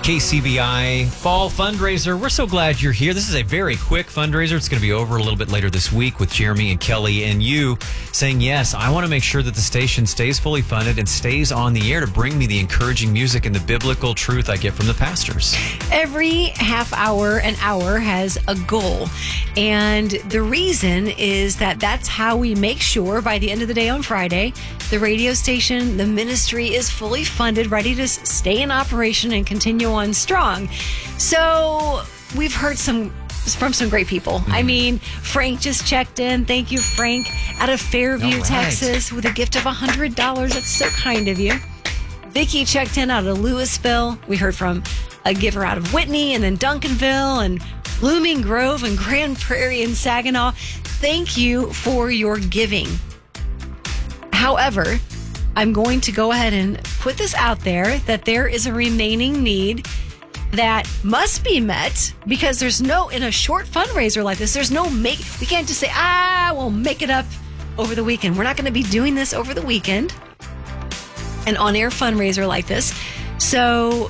KCBI Fall Fundraiser. We're so glad you're here. This is a very quick fundraiser. It's going to be over a little bit later this week with Jeremy and Kelly and you saying, yes, I want to make sure that the station stays fully funded and stays on the air to bring me the encouraging music and the biblical truth I get from the pastors. Every half hour, an hour has a goal. And the reason is that that's how we make sure by the end of the day on Friday, the radio station, the ministry is fully funded, ready to stay in operation and continue on strong. So we've heard from some great people. I mean, Frank just checked in. Thank you, Frank, out of Fairview, Texas, with a gift of $100. That's so kind of you. Vicky checked in out of Louisville. We heard from a giver out of Whitney and then Duncanville and Blooming Grove and Grand Prairie and Saginaw. Thank you for your giving. However, I'm going to go ahead and put this out there that there is a remaining need that must be met because there's no, in a short fundraiser like this, there's no we can't just say, we'll make it up over the weekend. We're not going to be doing this over the weekend, an on-air fundraiser like this. So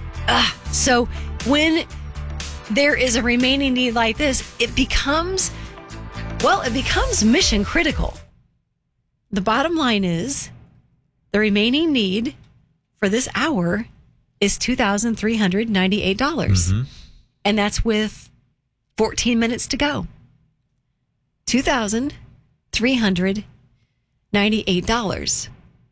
when there is a remaining need like this, it becomes mission critical. The bottom line is the remaining need for this hour is $2,398. Mm-hmm. And that's with 14 minutes to go. $2,398.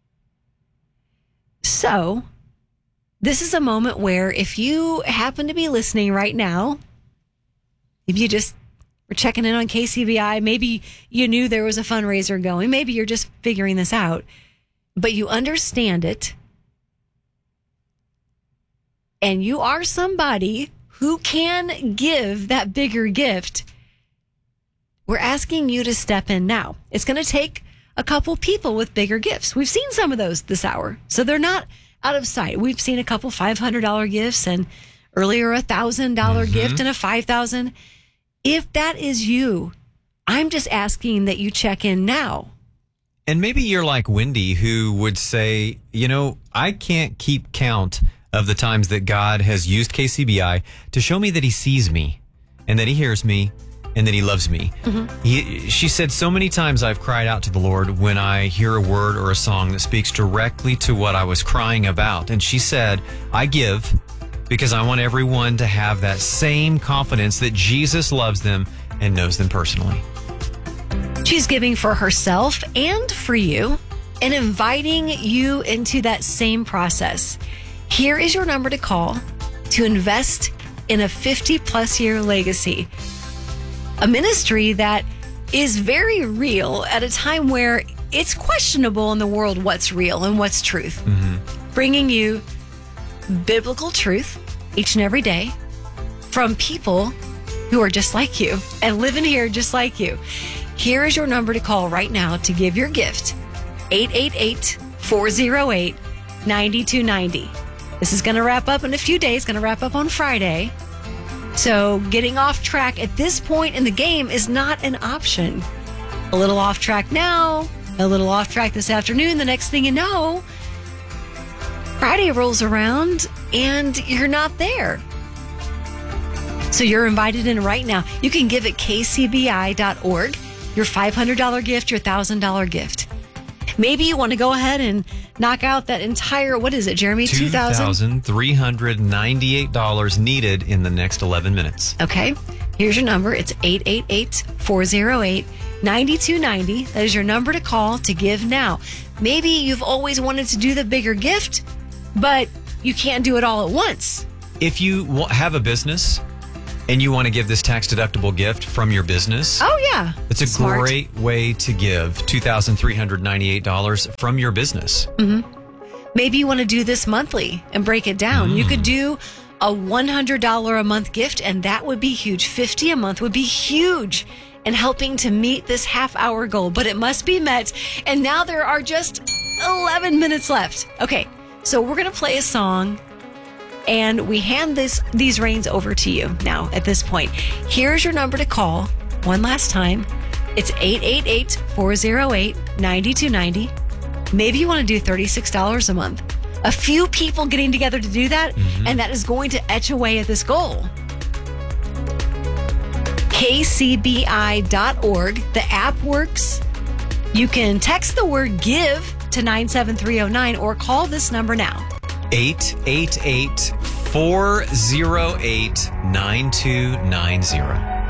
So this is a moment where if you happen to be listening right now, if you just were checking in on KCBI, maybe you knew there was a fundraiser going, maybe you're just figuring this out, but you understand it, and you are somebody who can give that bigger gift, we're asking you to step in now. It's going to take a couple people with bigger gifts. We've seen some of those this hour, so they're not out of sight. We've seen a couple $500 gifts and earlier $1,000 gift and a $5,000. If that is you, I'm just asking that you check in now. And maybe you're like Wendy, who would say, I can't keep count of the times that God has used KCBI to show me that he sees me and that he hears me and that he loves me. Mm-hmm. She said, so many times I've cried out to the Lord when I hear a word or a song that speaks directly to what I was crying about. And she said, I give because I want everyone to have that same confidence that Jesus loves them and knows them personally. She's giving for herself and for you and inviting you into that same process. Here is your number to call to invest in a 50-plus year legacy. A ministry that is very real at a time where it's questionable in the world what's real and what's truth. Mm-hmm. Bringing you biblical truth each and every day from people who are just like you and living here just like you. Here is your number to call right now to give your gift. 888-408-9290. This is going to wrap up in a few days, going to wrap up on Friday. So getting off track at this point in the game is not an option. A little off track now, a little off track this afternoon. The next thing you know, Friday rolls around and you're not there. So you're invited in right now. You can give at kcbi.org. Your $500 gift, your $1,000 gift. Maybe you want to go ahead and knock out that entire, what is it, Jeremy? $2,398 needed in the next 11 minutes. Okay. Here's your number. It's 888-408-9290. That is your number to call to give now. Maybe you've always wanted to do the bigger gift, but you can't do it all at once. If you have a business and you want to give this tax-deductible gift from your business. Oh, yeah. It's a great way to give $2,398 from your business. Mm-hmm. Maybe you want to do this monthly and break it down. You could do a $100 a month gift, and that would be huge. $50 a month would be huge in helping to meet this half-hour goal, but it must be met. And now there are just 11 minutes left. Okay, so we're going to play a song. And we hand these reins over to you now at this point. Here's your number to call one last time. It's 888-408-9290. Maybe you want to do $36 a month. A few people getting together to do that, and that is going to etch away at this goal. KCBI.org. The app works. You can text the word GIVE to 97309 or call this number now. 888-408-9290.